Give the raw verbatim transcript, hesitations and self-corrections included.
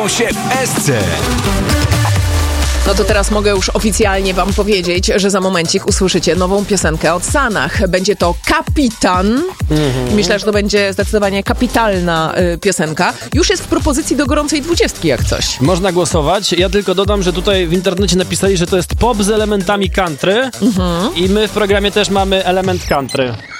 znajdują się w Esce. No to teraz mogę już oficjalnie wam powiedzieć, że za momencik usłyszycie nową piosenkę od Sanach. Będzie to Kapitan. Mhm. Myślę, że to będzie zdecydowanie kapitalna y, piosenka. Już jest w propozycji do gorącej dwudziestki, jak coś. Można głosować. Ja tylko dodam, że tutaj w internecie napisali, że to jest pop z elementami country. Mhm. I my w programie też mamy element country.